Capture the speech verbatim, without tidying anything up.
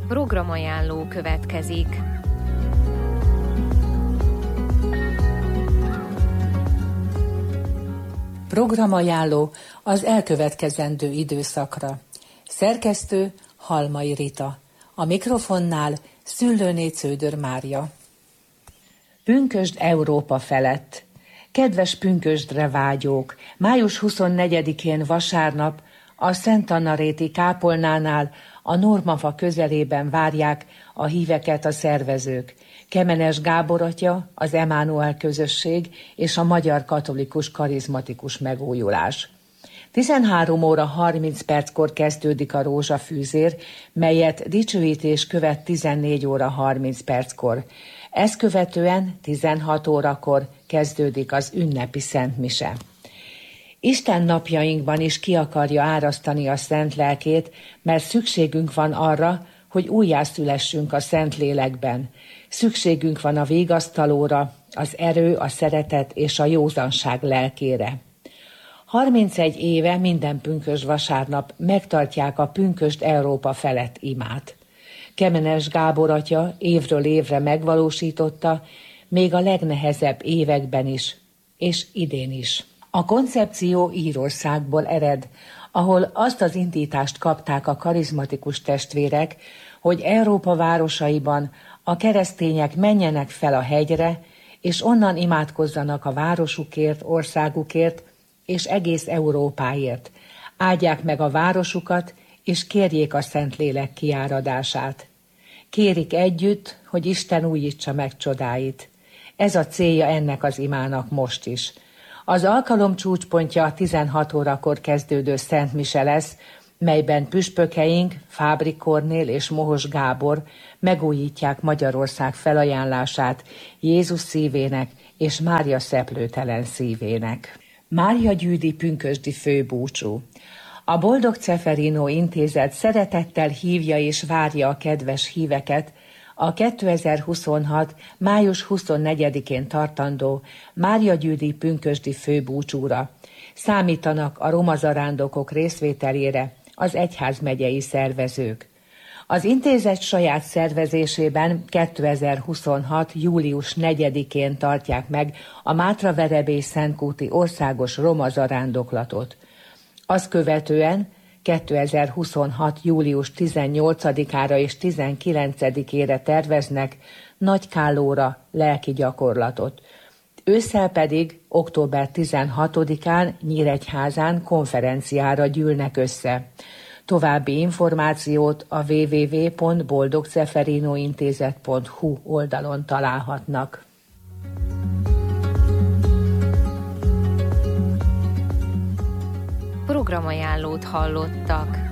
Programajánló következik. Programajánló az elkövetkezendő időszakra. Szerkesztő Halmai Rita. A mikrofonnál Szüllőné Cződör Mária. Pünkösd Európa felett. Kedves pünkösdre vágyók! május huszonnegyedikén vasárnap a Szent Anna-réti kápolnánál a Normafa közelében várják a híveket a szervezők. Kemenes Gábor atya, az Emánuel közösség és a Magyar Katolikus Karizmatikus Megújulás. tizenhárom óra harminc perckor kezdődik a rózsafűzér, melyet dicsőítés követ tizennégy óra harminc perckor. Ezt követően tizenhat órakor kezdődik az ünnepi szentmise. Isten napjainkban is ki akarja árasztani a szent lelkét, mert szükségünk van arra, hogy újjászülessünk a szent lélekben. Szükségünk van a vigasztalóra, az erő, a szeretet és a józanság lelkére. harmincegy éve minden pünkösd vasárnap megtartják a Pünkösd Európa felett imát. Kemenes Gábor atya évről évre megvalósította, még a legnehezebb években is, és idén is. A koncepció Írországból ered, ahol azt az indítást kapták a karizmatikus testvérek, hogy Európa városaiban a keresztények menjenek fel a hegyre, és onnan imádkozzanak a városukért, országukért, és egész Európáért. Áldják meg a városukat, és kérjék a Szentlélek kiáradását. Kérik együtt, hogy Isten újítsa meg csodáit. Ez a célja ennek az imának most is. Az alkalom csúcspontja a tizenhat órakor kezdődő szentmise lesz, melyben püspökeink Fábri Kornél és Mohos Gábor megújítják Magyarország felajánlását Jézus szívének és Mária szeplőtelen szívének. Mária Gyűdi pünkösdi főbúcsú. A Boldog Ceferino Intézet szeretettel hívja és várja a kedves híveket a kétezer-huszonhat. május huszonnegyedikén tartandó Mária Gyűdi pünkösdi főbúcsúra. Számítanak a roma zarándokok részvételére az egyházmegyei szervezők. Az intézet saját szervezésében kétezer-huszonhat. július negyedikén tartják meg a Mátraverebély Szentkúti országos roma zarándoklatot. Azt követően kétezer-huszonhat. július tizennyolcadikára és tizenkilencedikére terveznek Nagykállóra lelki gyakorlatot. Ősszel pedig október tizenhatodikán Nyíregyházán konferenciára gyűlnek össze. További információt a double-u double-u double-u pont boldog ceferino intézet pont hu oldalon találhatnak. Programajánlót hallottak.